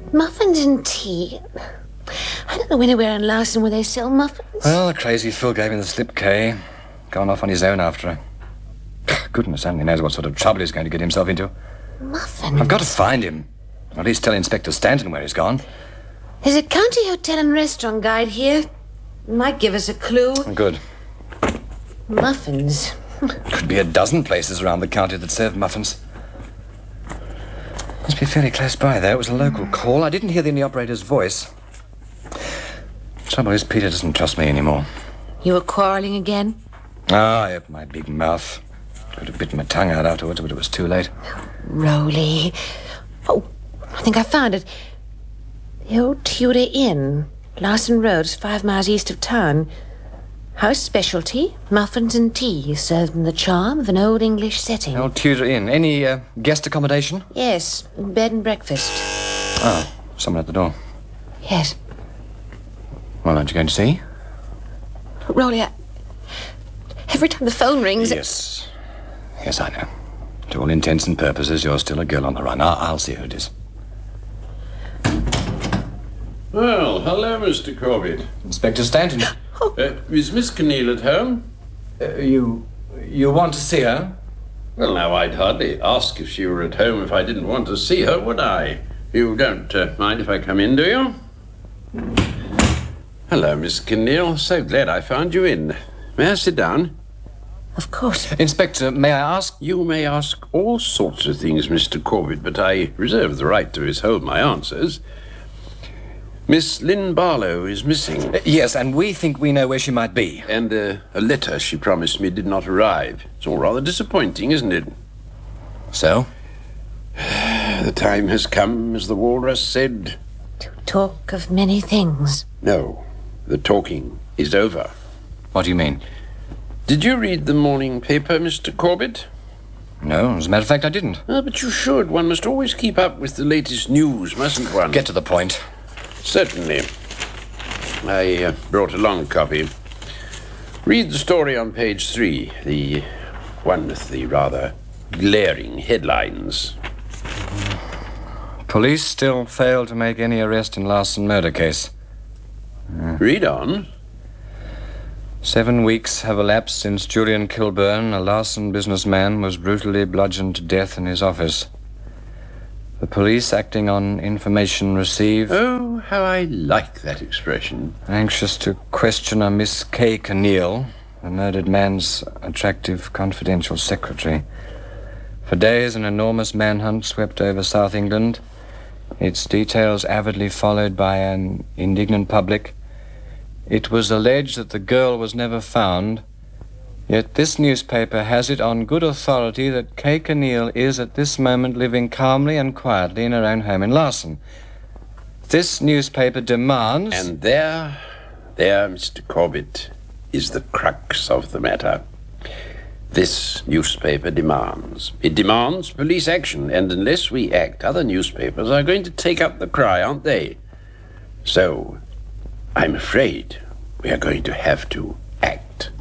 Muffins and tea. I don't know anywhere in Larson where they sell muffins. Well, the crazy Phil gave him the slip, Kay. Gone off on his own after her. Goodness only knows what sort of trouble he's going to get himself into. Muffins? I've got to find him. Or at least tell Inspector Stanton where he's gone. There's a county hotel and restaurant guide here. Might give us a clue. Good. Muffins. Could be a dozen places around the county that serve muffins. Must be fairly close by, though. It was a local call. I didn't hear the operator's voice. Trouble is, Peter doesn't trust me anymore. You were quarrelling again? I opened my big mouth. Could have bitten my tongue out afterwards, but it was too late. Rowley. Oh, I think I found it. The old Tudor Inn. Larson Road's 5 miles east of town. House specialty, muffins and tea, served in the charm of an old English setting. Old Tudor Inn. Any guest accommodation? Yes, bed and breakfast. Oh, someone at the door. Yes. Well, aren't you going to see? Rowley, every time the phone rings... Yes. Yes, I know. To all intents and purposes, you're still a girl on the run. I'll see who it is. Well, hello, Mr. Corbett. Inspector Stanton. Is Miss Keneal at home? You want to see her? Well, now, I'd hardly ask if she were at home if I didn't want to see her, would I? You don't mind if I come in, do you? Hello, Miss Keneal. So glad I found you in. May I sit down? Of course. Inspector, may I ask? You may ask all sorts of things, Mr. Corbett, but I reserve the right to withhold my answers. Miss Lynn Barlow is missing. Yes, and we think we know where she might be. And a letter she promised me did not arrive. It's all rather disappointing, isn't it? So? The time has come, as the walrus said. To talk of many things. No, the talking is over. What do you mean? Did you read the morning paper, Mr. Corbett? No, as a matter of fact, I didn't. Oh, but you should. One must always keep up with the latest news, mustn't one? Get to the point. Certainly. I brought along a copy. Read the story on page 3, the one with the rather glaring headlines. Police still fail to make any arrest in Larson murder case. Read on. 7 weeks have elapsed since Julian Kilburn, a Larson businessman, was brutally bludgeoned to death in his office. The police, acting on information received... Oh, how I like that expression. Anxious to question a Miss Kay Keneal, the murdered man's attractive confidential secretary. For days, an enormous manhunt swept over South England, its details avidly followed by an indignant public. It was alleged that the girl was never found, yet this newspaper has it on good authority that Kay Keneal is at this moment living calmly and quietly in her own home in Larson. This newspaper demands... And there, Mr. Corbett, is the crux of the matter. This newspaper demands. It demands police action, and unless we act, other newspapers are going to take up the cry, aren't they? So, I'm afraid we are going to have to